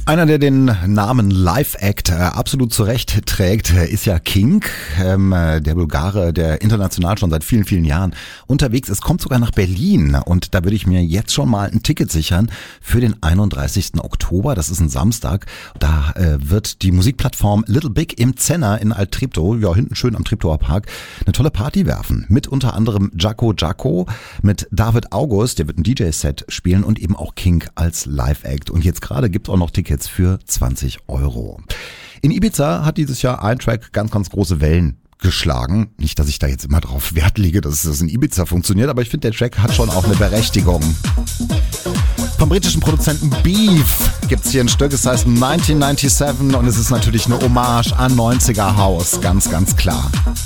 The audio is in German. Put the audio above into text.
Einer, der den Namen Live Act absolut zurecht trägt, ist ja King, der Bulgare, der international schon seit vielen, vielen Jahren unterwegs ist, kommt sogar nach Berlin und da würde ich mir jetzt schon mal ein Ticket sichern für den 31. Oktober, das ist ein Samstag. Da wird die Musikplattform Little Big im Zenner in Alt-Treptow, ja hinten schön am Treptower Park, eine tolle Party werfen. Mit unter anderem Jaco, mit David August, der wird ein DJ-Set spielen und eben auch King als Live Act. Und jetzt gerade gibt es auch noch Tickets für 20 €. In Ibiza hat dieses Jahr ein Track ganz, ganz große Wellen geschlagen. Nicht, dass ich da jetzt immer drauf Wert lege, dass das in Ibiza funktioniert, aber ich finde, der Track hat schon auch eine Berechtigung. Vom britischen Produzenten Beef gibt's hier ein Stück, es heißt 1997 und es ist natürlich eine Hommage an 90er House, ganz, ganz klar.